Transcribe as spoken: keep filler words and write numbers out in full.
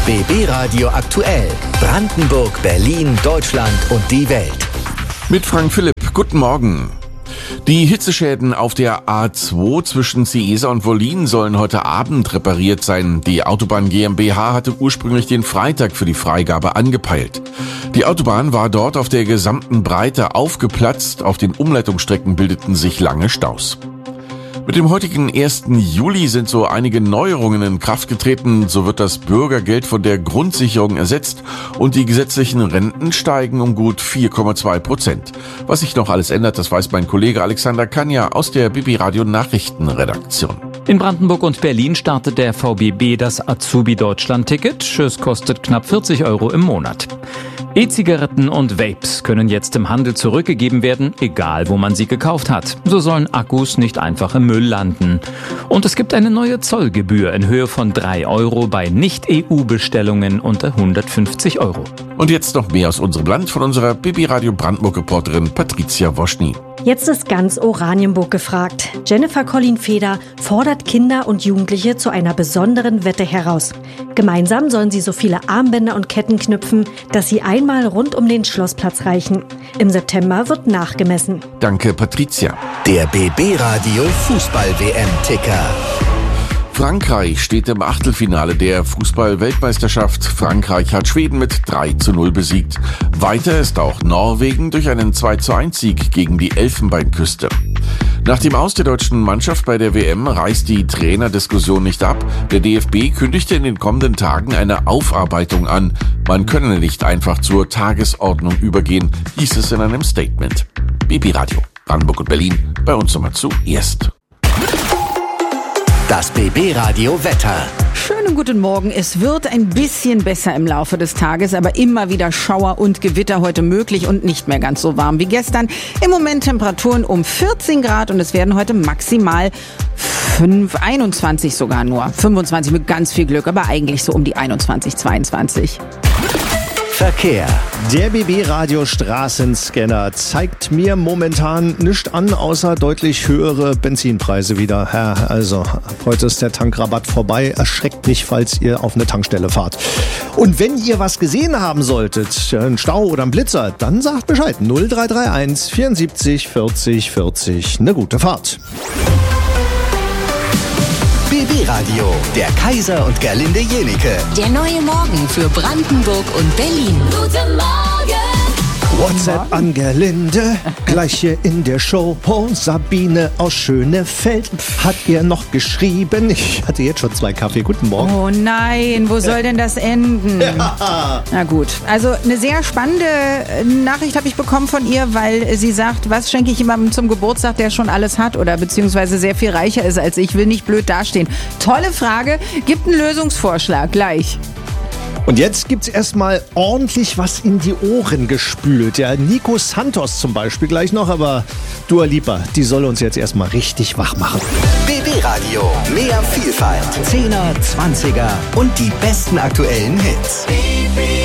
B B Radio aktuell. Brandenburg, Berlin, Deutschland und die Welt. Mit Frank Philipp. Guten Morgen. Die Hitzeschäden auf der A zwei zwischen Ciesa und Wollin sollen heute Abend repariert sein. Die Autobahn GmbH hatte ursprünglich den Freitag für die Freigabe angepeilt. Die Autobahn war dort auf der gesamten Breite aufgeplatzt. Auf den Umleitungsstrecken bildeten sich lange Staus. Mit dem heutigen ersten Juli sind so einige Neuerungen in Kraft getreten. So wird das Bürgergeld von der Grundsicherung ersetzt und die gesetzlichen Renten steigen um gut vier Komma zwei Prozent. Was sich noch alles ändert, das weiß mein Kollege Alexander Kanja aus der B B Radio Nachrichtenredaktion. In Brandenburg und Berlin startet der V B B das Azubi-Deutschland-Ticket. Es kostet knapp vierzig Euro im Monat. E-Zigaretten und Vapes können jetzt im Handel zurückgegeben werden, egal wo man sie gekauft hat. So sollen Akkus nicht einfach im Müll landen. Und es gibt eine neue Zollgebühr in Höhe von drei Euro bei Nicht-E U-Bestellungen unter hundertfünfzig Euro. Und jetzt noch mehr aus unserem Land von unserer B B Radio Brandenburg-Reporterin Patricia Woschny. Jetzt ist ganz Oranienburg gefragt. Jennifer Collin-Feder fordert Kinder und Jugendliche zu einer besonderen Wette heraus. Gemeinsam sollen sie so viele Armbänder und Ketten knüpfen, dass sie einmal rund um den Schlossplatz reichen. Im September wird nachgemessen. Danke, Patricia. Der B B Radio Fußball-W M-Ticker. Frankreich steht im Achtelfinale der Fußball-Weltmeisterschaft. Frankreich hat Schweden mit drei zu null besiegt. Weiter ist auch Norwegen durch einen zwei zu eins Sieg gegen die Elfenbeinküste. Nach dem Aus der deutschen Mannschaft bei der W M reißt die Trainerdiskussion nicht ab. Der D F B kündigte in den kommenden Tagen eine Aufarbeitung an. Man könne nicht einfach zur Tagesordnung übergehen, hieß es in einem Statement. B B Radio, Brandenburg und Berlin, bei uns nochmal zuerst. Das B B Radio Wetter. Schönen guten Morgen. Es wird ein bisschen besser im Laufe des Tages, aber immer wieder Schauer und Gewitter heute möglich und nicht mehr ganz so warm wie gestern. Im Moment Temperaturen um vierzehn Grad und es werden heute maximal fünf, einundzwanzig sogar nur. fünfundzwanzig mit ganz viel Glück, aber eigentlich so um die einundzwanzig, zweiundzwanzig. Verkehr. Der B B Radio Straßenscanner zeigt mir momentan nichts an, außer deutlich höhere Benzinpreise wieder. Ja, also, heute ist der Tankrabatt vorbei. Erschreckt nicht, falls ihr auf eine Tankstelle fahrt. Und wenn ihr was gesehen haben solltet, einen Stau oder einen Blitzer, dann sagt Bescheid. null drei drei eins vierundsiebzig vierzig vierzig. Eine gute Fahrt. B B Radio, der Kaiser und Gerlinde Jenike. Der neue Morgen für Brandenburg und Berlin. Guten Morgen! WhatsApp an Gerlinde, gleich hier in der Show. Oh, Sabine aus Schönefeld hat ihr noch geschrieben. Ich hatte jetzt schon zwei Kaffee. Guten Morgen. Oh nein, wo soll denn das enden? Ja. Na gut, also eine sehr spannende Nachricht habe ich bekommen von ihr, weil sie sagt, was schenke ich jemandem zum Geburtstag, der schon alles hat oder beziehungsweise sehr viel reicher ist als ich, will nicht blöd dastehen. Tolle Frage, gibt einen Lösungsvorschlag gleich. Und jetzt gibt's erstmal ordentlich was in die Ohren gespült. Ja, Nico Santos zum Beispiel gleich noch, aber Dua Lipa, die soll uns jetzt erstmal richtig wach machen. B B Radio, mehr Vielfalt, Zehner, Zwanziger und die besten aktuellen Hits. B B